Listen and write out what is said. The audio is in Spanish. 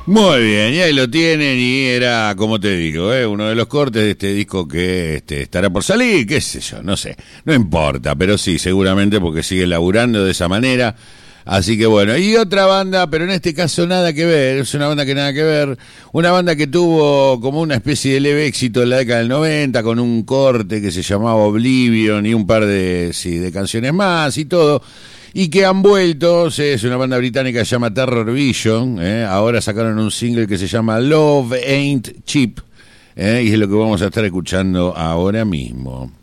Muy bien, y ahí lo tienen y era, como te digo, uno de los cortes de este disco que estará por salir, qué sé yo, no sé, no importa, pero sí, seguramente porque sigue laburando de esa manera. Así que bueno, y otra banda, pero en este caso nada que ver, es una banda que nada que ver, una banda que tuvo como una especie de leve éxito en la década del 90 con un corte que se llamaba Oblivion y un par de canciones más y todo. Y que han vuelto, es una banda británica que se llama Terror Vision, ahora sacaron un single que se llama Love Ain't Cheap, y es lo que vamos a estar escuchando ahora mismo.